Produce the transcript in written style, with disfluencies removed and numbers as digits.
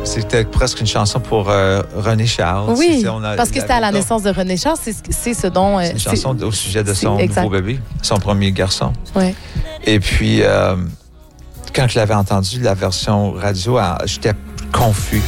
C'était presque une chanson pour René Charles. Oui, parce que c'était à la naissance de René Charles. C'est ce dont... c'est une chanson au sujet de son exact. nouveau bébé, son premier garçon. Oui. Et puis, quand je l'avais entendu, la version radio, j'étais confus.